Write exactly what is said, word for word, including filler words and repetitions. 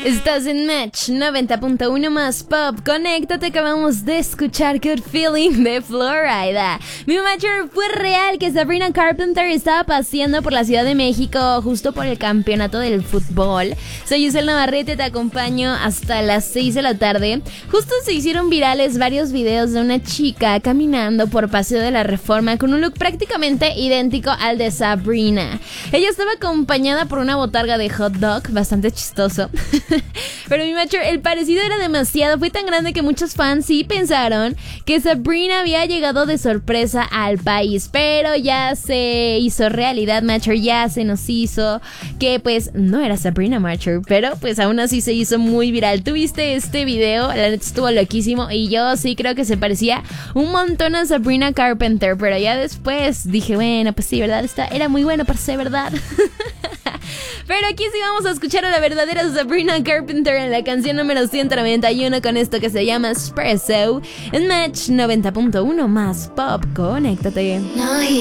Estás en Match noventa punto uno más Pop. Conéctate, acabamos de escuchar Good Feeling de Florida. Mi Matcher, fue real que Sabrina Carpenter estaba paseando por la Ciudad de México justo por el campeonato del fútbol. Soy Giselle Navarrete, te acompaño hasta las seis de la tarde. Justo se hicieron virales varios videos de una chica caminando por Paseo de la Reforma con un look prácticamente idéntico al de Sabrina. Ella estaba acompañada por una botarga de hot dog, bastante chistoso. Pero mi Matcher, el parecido era demasiado, fue tan grande que muchos fans sí pensaron que Sabrina había llegado de sorpresa al país, pero ya se hizo realidad, Matcher, ya se nos hizo que pues no era Sabrina, Matcher, pero pues aún así se hizo muy viral. ¿Tuviste este video? La neta estuvo loquísimo y yo sí creo que se parecía un montón a Sabrina Carpenter, pero ya después dije, bueno, pues sí, ¿verdad? Esta era muy bueno para ser verdad. Pero aquí sí vamos a escuchar a la verdadera Sabrina Carpenter en la canción número ciento noventa y uno con esto que se llama Espresso en Match noventa punto uno más Pop. Conéctate.